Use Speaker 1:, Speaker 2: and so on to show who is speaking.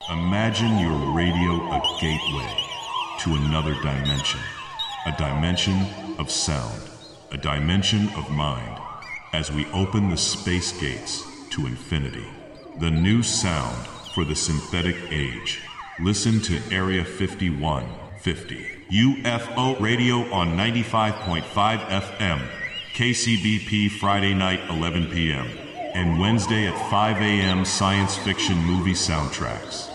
Speaker 1: Imagine your radio a gateway to another dimension. A dimension of sound. A dimension of mind. As we open the space gates to infinity. The new sound for the synthetic age. Listen to Area 5150. UFO Radio on 95.5 FM. KCBP Friday night 11 p.m. and Wednesday at 5 a.m. science fiction movie soundtracks.